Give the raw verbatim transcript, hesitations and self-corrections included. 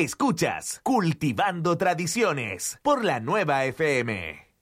Escuchas Cultivando Tradiciones por la Nueva F M.